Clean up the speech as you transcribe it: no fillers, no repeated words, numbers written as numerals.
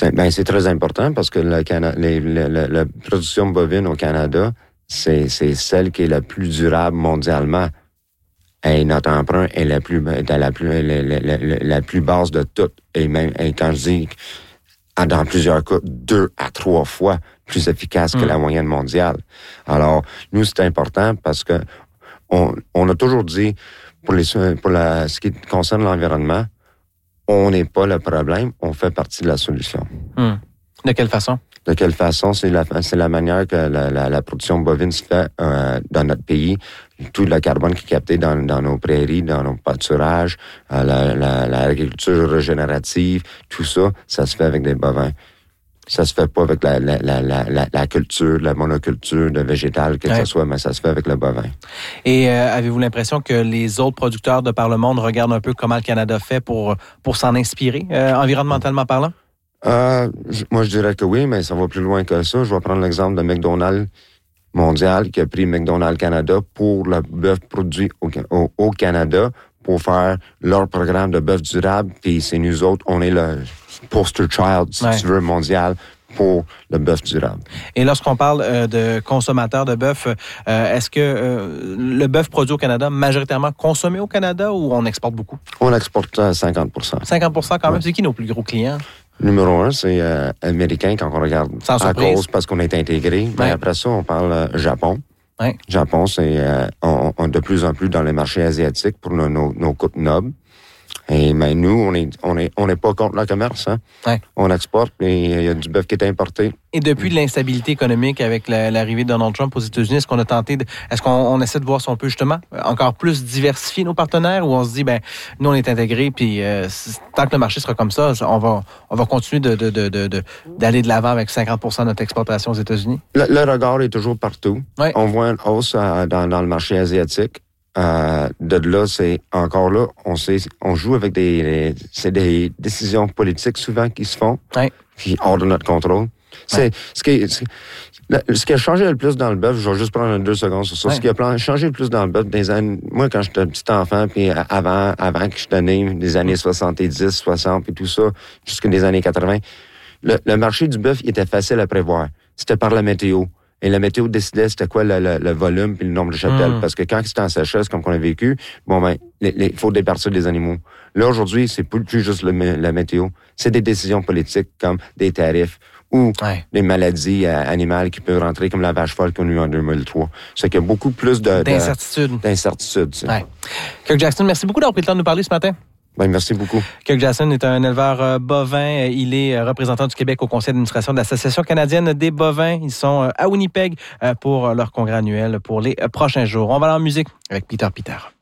C'est très important parce que la production bovine au Canada, c'est celle qui est la plus durable mondialement. Et notre emprunt est la plus basse de toutes. Et même, quand je dis, dans plusieurs cas, 2 à 3 fois plus efficace que la moyenne mondiale. Alors, nous, c'est important parce que on a toujours dit, ce qui concerne l'environnement, on n'est pas le problème, on fait partie de la solution. De quelle façon? De quelle façon? C'est la manière que la production bovine se fait dans notre pays. Tout le carbone qui est capté dans nos prairies, dans nos pâturages, l'agriculture régénérative, tout ça, ça se fait avec des bovins. Ça se fait pas avec la culture, la monoculture de végétal, que ce soit, mais ça se fait avec le bovin. Et avez-vous l'impression que les autres producteurs de par le monde regardent un peu comment le Canada fait pour s'en inspirer, environnementalement parlant? Moi, je dirais que oui, mais ça va plus loin que ça. Je vais prendre l'exemple de McDonald's mondial qui a pris McDonald's Canada pour le bœuf produit au Canada pour faire leur programme de bœuf durable. Puis c'est nous autres, on est le poster child, si tu veux, mondial pour le bœuf durable. Et lorsqu'on parle de consommateurs de bœuf, est-ce que le bœuf produit au Canada, majoritairement consommé au Canada ou on exporte beaucoup? On exporte 50%. 50% quand même? C'est qui nos plus gros clients? Numéro 1, c'est américain quand on regarde à cause parce qu'on est intégré. Mais après ça, on parle Japon. Japon, c'est on de plus en plus dans les marchés asiatiques pour nos coupes nobles. Et mais nous, on est pas contre le commerce. Hein? On exporte et il y a du bœuf qui est importé. Et depuis l'instabilité économique avec l'arrivée de Donald Trump aux États-Unis, est-ce qu'on essaie de voir si on peut justement encore plus diversifier nos partenaires ou on se dit, nous on est intégrés puis tant que le marché sera comme ça, on va continuer d'aller de l'avant avec 50% de notre exportation aux États-Unis? Le regard est toujours partout. On voit une hausse dans le marché asiatique. De là, c'est encore là, on joue avec c'est des décisions politiques souvent qui se font, qui hors de notre contrôle. C'est ce qui a changé le plus dans le bœuf. Je vais juste prendre 2 secondes sur ça. Ce qui a changé le plus dans le bœuf des années, moi quand j'étais un petit enfant, puis avant que je sois né, des années 70, 60, puis tout ça, jusqu'aux années 80, le marché du bœuf, il était facile à prévoir. C'était par la météo. Et la météo décidait c'était quoi le volume puis le nombre de cheptels. Parce que quand c'était en sécheresse, comme qu'on a vécu, il faut départir des animaux. Là, aujourd'hui, c'est plus juste la météo. C'est des décisions politiques comme des tarifs ou des maladies animales qui peuvent rentrer comme la vache folle qu'on a eu en 2003. C'est qu'il y a beaucoup plus d'incertitudes. Kirk Jackson, merci beaucoup d'avoir pris le temps de nous parler ce matin. Merci beaucoup. Kirk Jackson est un éleveur bovin. Il est représentant du Québec au conseil d'administration de l'Association canadienne des bovins. Ils sont à Winnipeg pour leur congrès annuel pour les prochains jours. On va aller en musique avec Peter.